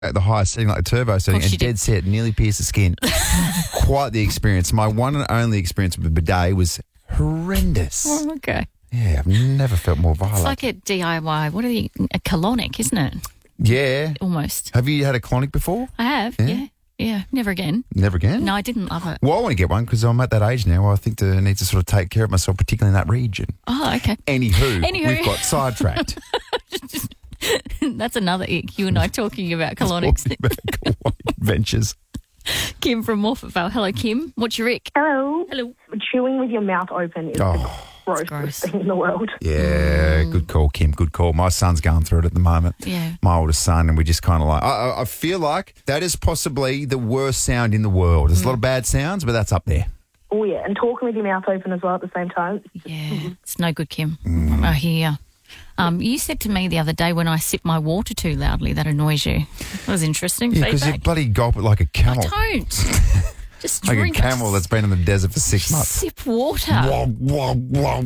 at the highest setting, like the turbo setting, and dead set, nearly pierced the skin. Quite the experience. My one and only experience with a bidet was horrendous. Oh, okay. Yeah, I've never felt more violent. It's like a DIY. What are they? A colonic, isn't it? Yeah. Almost. Have you had a colonic before? I have, yeah. Never again. Never again? No, I didn't love it. Well, I want to get one because I'm at that age now where I think I need to sort of take care of myself, particularly in that region. Oh, okay. Anywho. We've got sidetracked. That's another ick. You and I talking about colonics. Talking about colonic adventures. Kim from Morphettvale. Hello, Kim. What's your ick? Hello. Hello. Chewing with your mouth open is the grossest thing in the world. Yeah, good call, Kim. Good call. My son's going through it at the moment. Yeah. My oldest son, and we just kind of like, I feel like that is possibly the worst sound in the world. There's a lot of bad sounds, but that's up there. Oh, yeah, and talking with your mouth open as well at the same time. Yeah, it's no good, Kim. I hear. You said to me the other day when I sip my water too loudly, that annoys you. That was interesting. Yeah, because you bloody gulp it like a camel. I don't. Just like drink a camel that's been in the desert for 6 months. Sip water. Womp, womp,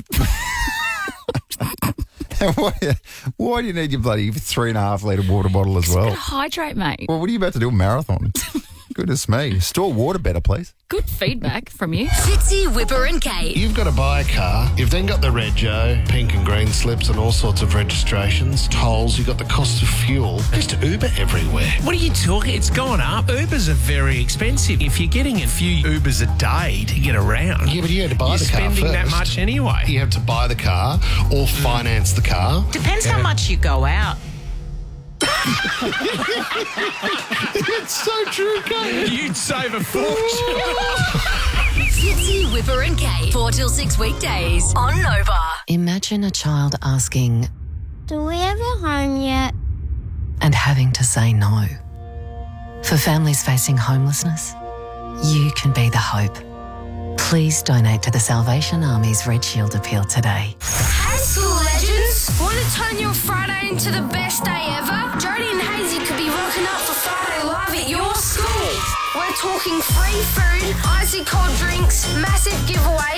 womp. Why do you need your bloody 3.5 litre water bottle as well? Gotta hydrate, mate. Well, what are you about to do? A marathon? Goodness me. Store water better, please. Good feedback from you. Fitzy, Whipper and Kate. You've got to buy a car. You've then got the rego, pink and green slips and all sorts of registrations, tolls. You've got the cost of fuel. Just Uber everywhere. What are you talking? It's gone up. Ubers are very expensive. If you're getting a few Ubers a day to get around, Yeah, but you had to buy the car first. You're spending that much anyway. You have to buy the car or finance the car. Depends how much you go out. It's so true, Kate. You'd save a fortune. Fitzy, Whipper and Kate. 4 till 6 weekdays on Nova. Imagine a child asking, "Do we have a home yet?" and having to say no. For families facing homelessness, you can be the hope. Please donate to the Salvation Army's Red Shield appeal today. Hey, school legends! Want to turn your Friday into the best day ever? Jody and Hazy could be rocking up for Friday Live at your school. We're talking free food, icy cold drinks, massive giveaways.